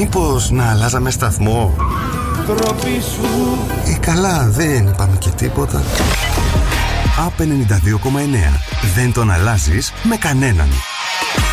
Μήπως να αλλάζαμε σταθμό? Τροπή σου. Καλά, δεν είπαμε και τίποτα. A92,9. Δεν τον αλλάζεις με κανέναν.